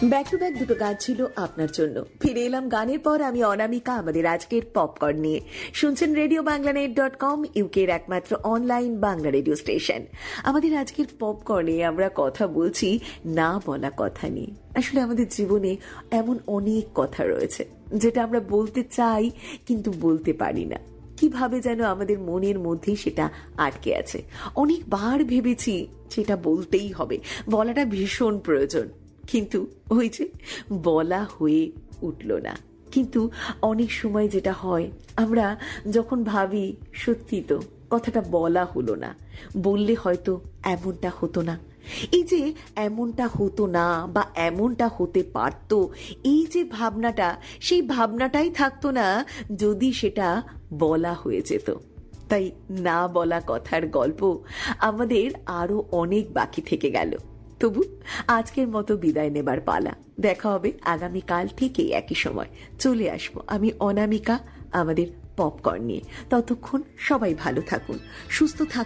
Back to back দুটো গান ছিল আপনার জন্য। ফিরে এলাম গানের পর, আমি অনামিকা আমাদের আজকের পপকর্ন নিয়ে। শুনছেন RadioBanglaNet.com, ইউকের একমাত্র অনলাইন বাংলা রেডিও স্টেশন। আমাদের আজকের পপকর্নে আমরা কথা বলছি না বলা কথা নিয়ে। আসলে আমাদের জীবনে এমন অনেক কথা রয়েছে যেটা আমরা বলতে চাই কিন্তু বলতে পারি না। কিভাবে যেন আমাদের মনের মধ্যে সেটা আটকে আছে। অনেকবার ভেবেছি সেটা বলতেই হবে, বলাটা ভীষণ প্রয়োজন, কিন্তু ওই যে বলা হয়ে উঠল না। কিন্তু অনেক সময় যেটা হয়, আমরা যখন ভাবি সত্যি তো কথাটা বলা হলো না, বললে হয়তো এমনটা হতো না, এই যে এমনটা হতো না বা এমনটা হতে পারতো, এই যে ভাবনাটা, সেই ভাবনাটাই থাকতো না যদি সেটা বলা হয়ে যেত। তাই না বলা কথার গল্প আমাদের আরো অনেক বাকি থেকে গেল। তবু আজকের মতো বিদায় নেবার পালা। দেখা হবে আগামীকাল থেকে একই সময়। চলে আসবো আমি অনামিকা আমাদের পপকর্ন নিয়ে। ততক্ষণ সবাই ভালো থাকুন, সুস্থ থাকুন।